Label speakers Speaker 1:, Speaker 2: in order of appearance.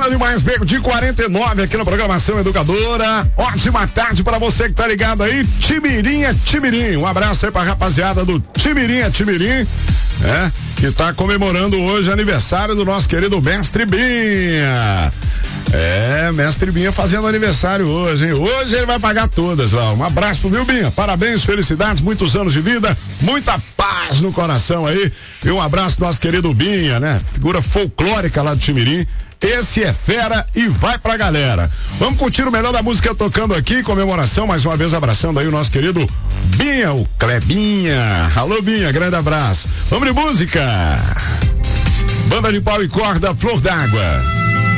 Speaker 1: demais, meio-dia 49 aqui na programação Educadora. Ótima tarde pra você que tá ligado aí, Timirinha Timirim. Um abraço aí pra rapaziada do Timirinha Timirim, que tá comemorando hoje aniversário do nosso querido Mestre Binha. Mestre Binha fazendo aniversário hoje, hein? Hoje ele vai pagar todas, ó. Um abraço pro meu Binha, parabéns, felicidades, muitos anos de vida, muita paz no coração aí. E um abraço pro nosso querido Binha, né? Figura folclórica lá do Timirim. Esse é fera e vai pra galera. Vamos curtir o melhor da música tocando aqui, comemoração, mais uma vez abraçando aí o nosso querido Binha, o Clebinha. Alô, Binha, grande abraço. Vamos de música. Banda de pau e corda, Flor d'Água.